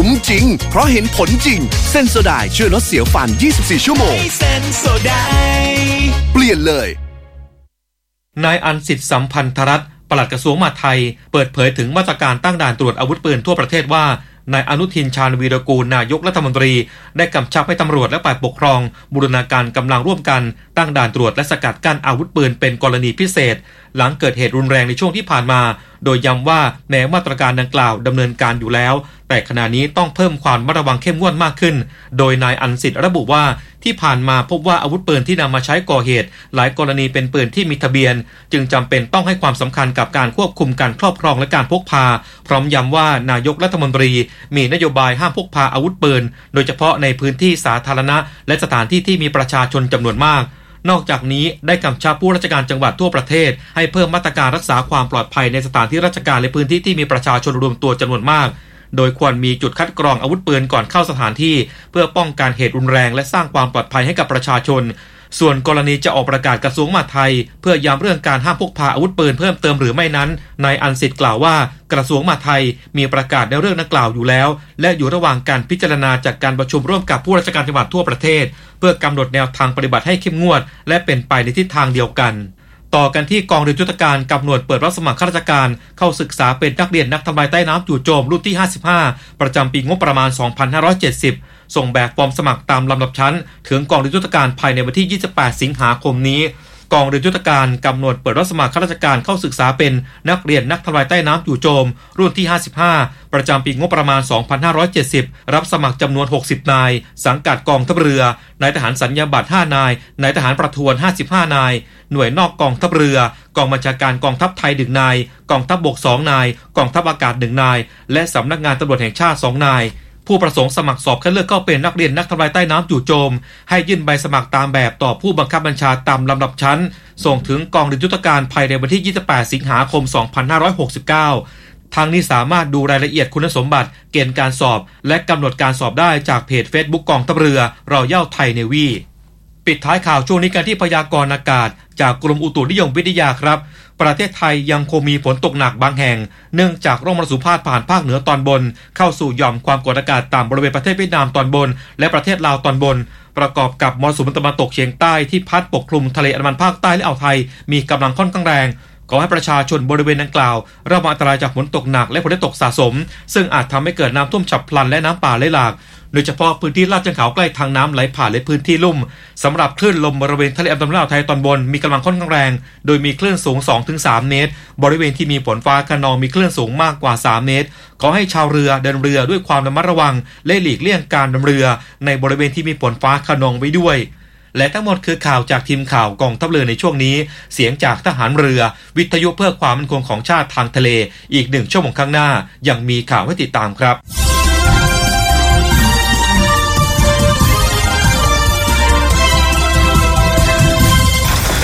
คุ้มจริงเพราะเห็นผลจริงเซนโซไดช่วยลดเสียวฟัน24ชั่วโมงเซนโซไดเปลี่ยนเลยนายอันสิทธิ์สัมพันธรัตน์ปลัดกระทรวงมหาดไทยเปิดเผยถึงมาตรการตั้งด่านตรวจอาวุธปืนทั่วประเทศว่านายอนุทินชาญวีรกูลนายกรัฐมนตรีได้กำชับให้ตำรวจและฝ่ายปกครองบูรณาการกำลังร่วมกันตั้งด่านตรวจและสกัดกั้นอาวุธปืนเป็นกรณีพิเศษหลังเกิดเหตุรุนแรงในช่วงที่ผ่านมาโดยย้ำว่าแม้มาตรการดังกล่าวดำเนินการอยู่แล้วแต่ขณะนี้ต้องเพิ่มความระมัดระวังเข้มงวดมากขึ้นโดยนายอันสิทธิ์ระบุว่าที่ผ่านมาพบว่าอาวุธปืนที่นำมาใช้ก่อเหตุหลายกรณีเป็นปืนที่มีทะเบียนจึงจำเป็นต้องให้ความสำคัญกับการควบคุมการครอบครองและการพกพาพร้อมย้ำว่านายกรัฐมนตรีมีนโยบายห้ามพกพาอาวุธปืนโดยเฉพาะในพื้นที่สาธารณะและสถานที่ที่มีประชาชนจำนวนมากนอกจากนี้ได้กำชับผู้ราชการจังหวัดทั่วประเทศให้เพิ่มมาตรการรักษาความปลอดภัยในสถานที่ราชการและพื้นที่ที่มีประชาชนรวมตัวจำนวนมากโดยควรมีจุดคัดกรองอาวุธปืนก่อนเข้าสถานที่เพื่อป้องกันเหตุรุนแรงและสร้างความปลอดภัยให้กับประชาชนส่วนกรณีจะออกประกาศกระทรวงมหาดไทยเพื่อย้ำเรื่องการห้ามพกพาอาวุธปืนเพิ่มเติมหรือไม่นั้นนายอันสิทธิ์กล่าวว่ากระทรวงมหาดไทยมีประกาศในเรื่องดังกล่าวอยู่แล้วและอยู่ระหว่างการพิจารณาจากการประชุมร่วมกับผู้ราชการจังหวัดทั่วประเทศเพื่อกำหนดแนวทางปฏิบัติให้เข้มงวดและเป็นไปในทิศทางเดียวกันต่อกันที่กองเรือยุทธการกำหนดเปิดรับสมัครข้าราชการเข้าศึกษาเป็นนักเรียนนักทำลายใต้น้ำจู่โจมรุ่นที่55ประจำปีงบประมาณ2570ส่งแบบฟอร์มสมัครตามลำดับชั้นถึงกองเรือยุทธการภายในวันที่28สิงหาคมนี้กองเรือยุทธการกำหนดเปิดรับสมัครข้าราชการเข้าศึกษาเป็นนักเรียนนักทำลายใต้น้ำจู่โจมรุ่นที่55ประจำปีงบประมาณ2570รับสมัครจำนวน60นายสังกัดกองทัพเรือนายทหารสัญญาบัตร5นายนายทหารประทวน55นายหน่วยนอกกองทัพเรือกองบัญชาการกองทัพไทย1นายกองทัพบก2นายกองทัพอากาศ1นายและสำนักงานตำรวจแห่งชาติ2นายผู้ประสงค์สมัครสอบคัดเลือกเข้าเป็นนักเรียนนักทำลายใต้น้ำจู่โจมให้ยื่นใบสมัครตามแบบต่อผู้บังคับบัญชาตามลำดับชั้นส่งถึงกองเรือยุทธการภายในวันที่28สิงหาคม2569ทางนี้สามารถดูรายละเอียดคุณสมบัติเกณฑ์การสอบและกำหนดการสอบได้จากเพจ Facebook กองทัพเรือรอยัลไทยเนวีปิดท้ายข่าวช่วงนี้กันที่พยากรณ์อากาศจากกรมอุตุนิยมวิทยาครับประเทศไทยยังคงมีฝนตกหนักบางแห่งเนื่องจากร่องมรสุมพาดผ่านภาคเหนือตอนบนเข้าสู่หย่อมความกดอากาศต่ำบริเวณประเทศเวียดนามตอนบนและประเทศลาวตอนบนประกอบกับมรสุมตะวันตกเฉียงใต้ที่พัดปกคลุมทะเลอันดามันภาคใต้และอ่าวไทยมีกำลังค่อนข้างแรงขอให้ประชาชนบริเวณดังกล่าวระวังอันตรายจากฝนตกหนักและฝนตกสะสมซึ่งอาจทำให้เกิดน้ำท่วมฉับพลันและน้ำป่าไหลหลากโดยเฉพาะพื้นที่ลาดเชิงเขาใกล้ทางน้ำไหลผ่านและพื้นที่ลุ่มสำหรับคลื่นลมบริเวณทะเลอันดามันและอ่าวไทยตอนบนมีกำลังค่อนข้างแรงโดยมีคลื่นสูง 2-3 เมตรบริเวณที่มีฝนฟ้าคะนองมีคลื่นสูงมากกว่า3เมตรขอให้ชาวเรือเดินเรือด้วยความระมัดระวังและหลีกเลี่ยงการเดินเรือในบริเวณที่มีฝนฟ้าคะนองไว้ด้วยและทั้งหมดคือข่าวจากทีมข่าวกองทัพเรือในช่วงนี้เสียงจากทหารเรือวิทยุเพื่อความมั่นคงของชาติทางทะเลอีก1ชั่วโมงข้างหน้ายังมีข่าวให้ติดตามครับ